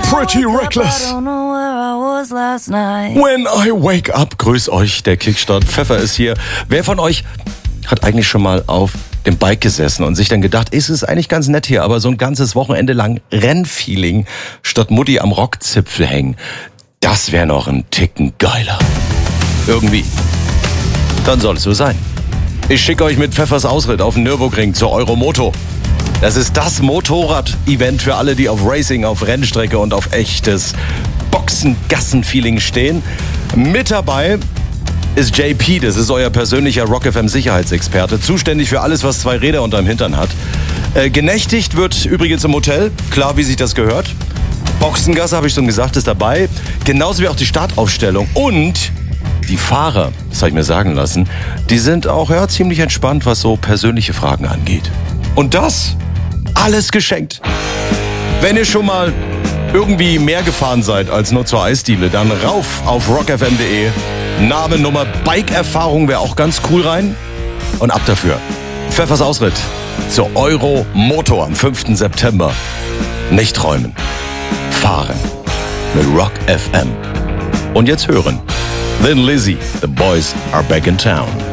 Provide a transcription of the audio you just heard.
Pretty Reckless. When I wake up. Grüß euch, der Kickstart Pfeffer ist hier. Wer von euch hat eigentlich schon mal auf dem Bike gesessen und sich dann gedacht, ist es eigentlich ganz nett hier, aber so ein ganzes Wochenende lang Rennfeeling statt Mutti am Rockzipfel hängen, das wäre noch ein Ticken geiler. Irgendwie. Dann soll es so sein. Ich schicke euch mit Pfeffers Ausritt auf den Nürburgring zur Euromoto. Das ist das Motorrad-Event für alle, die auf Racing, auf Rennstrecke und auf echtes Boxen-Gassen-Feeling stehen. Mit dabei ist JP, das ist euer persönlicher Rock FM Sicherheitsexperte, zuständig für alles, was zwei Räder unterm Hintern hat. Genächtigt wird übrigens im Hotel, klar wie sich das gehört. Boxengasse, habe ich schon gesagt, ist dabei. Genauso wie auch die Startaufstellung. Und die Fahrer, das habe ich mir sagen lassen, die sind auch ziemlich entspannt, was so persönliche Fragen angeht. Und das alles geschenkt. Wenn ihr schon mal irgendwie mehr gefahren seid als nur zur Eisdiele, dann rauf auf rockfm.de. Name, Nummer, Bike-Erfahrung wäre auch ganz cool rein. Und ab dafür. Pfeffers Ausritt zur Euromoto am 5. September. Nicht träumen. Fahren. Mit Rock FM. Und jetzt hören. Then Lizzy, the boys are back in town.